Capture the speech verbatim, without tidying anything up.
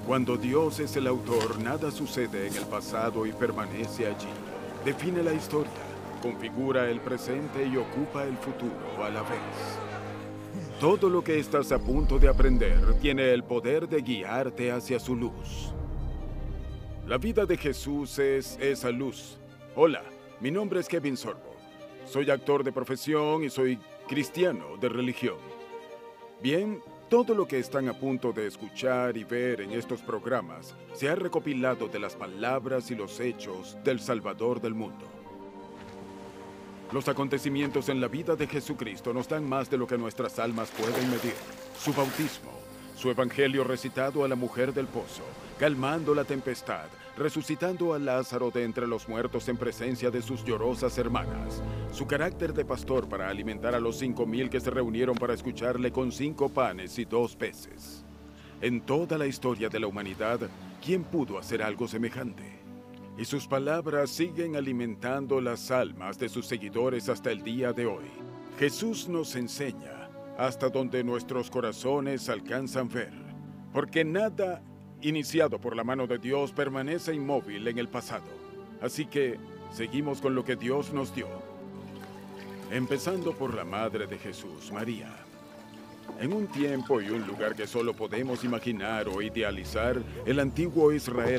Cuando Dios es el autor, nada sucede en el pasado y permanece allí. Define la historia, configura el presente y ocupa el futuro a la vez. Todo lo que estás a punto de aprender tiene el poder de guiarte hacia su luz. La vida de Jesús es esa luz. Hola, mi nombre es Kevin Sorbo. Soy actor de profesión y soy cristiano de religión. Bien, todo lo que están a punto de escuchar y ver en estos programas se ha recopilado de las palabras y los hechos del Salvador del mundo. Los acontecimientos en la vida de Jesucristo nos dan más de lo que nuestras almas pueden medir. Su bautismo, su evangelio recitado a la mujer del pozo, calmando la tempestad, resucitando a Lázaro de entre los muertos en presencia de sus llorosas hermanas, su carácter de pastor para alimentar a los cinco mil que se reunieron para escucharle con cinco panes y dos peces. En toda la historia de la humanidad, ¿quién pudo hacer algo semejante? Y sus palabras siguen alimentando las almas de sus seguidores hasta el día de hoy. Jesús nos enseña hasta donde nuestros corazones alcanzan ver, porque nada iniciado por la mano de Dios permanece inmóvil en el pasado. Así que seguimos con lo que Dios nos dio. Empezando por la madre de Jesús, María. En un tiempo y un lugar que solo podemos imaginar o idealizar, el antiguo Israel